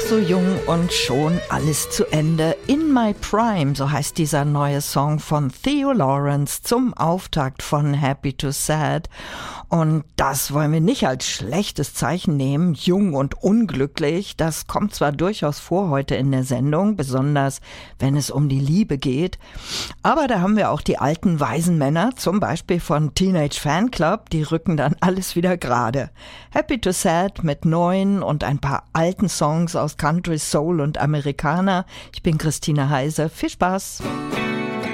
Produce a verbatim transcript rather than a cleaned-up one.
so jung und schon alles zu Ende. In My Prime, so heißt dieser neue Song von Theo Lawrence zum Auftakt von Happy to Sad. Und das wollen wir nicht als schlechtes Zeichen nehmen, jung und unglücklich. Das kommt zwar durchaus vor heute in der Sendung, besonders wenn es um die Liebe geht. Aber da haben wir auch die alten weisen Männer, zum Beispiel von Teenage Fanclub, die rücken dann alles wieder gerade. Happy to Sad mit neuen und ein paar alten Songs aus Country, Soul und Amerikaner. Ich bin Christine Heise. Viel Spaß!